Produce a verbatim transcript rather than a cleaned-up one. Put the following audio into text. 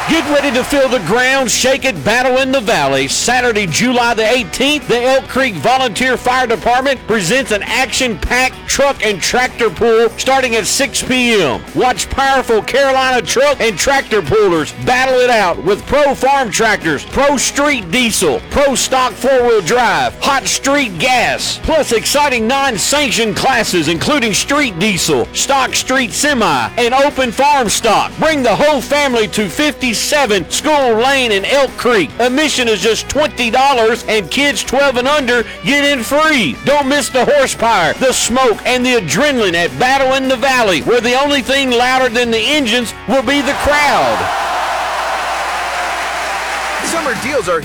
Get ready to feel the ground shake at Battle in the Valley. Saturday, July the eighteenth, the Elk Creek Volunteer Fire Department presents an action-packed truck and tractor pull starting at six p.m. Watch powerful Carolina truck and tractor pullers battle it out with Pro Farm Tractors, Pro Street Diesel, Pro Stock four-wheel drive, Hot Street Gas, plus exciting non-sanctioned classes including Street Diesel, Stock Street Semi, and Open Farm Stock. Bring the whole family to fifty-seven School Lane in Elk Creek. Admission is just twenty dollars and kids twelve and under get in free. Don't miss the horsepower, the smoke, and the adrenaline at Battle in the Valley, where the only thing louder than the engines will be the crowd. Summer deals are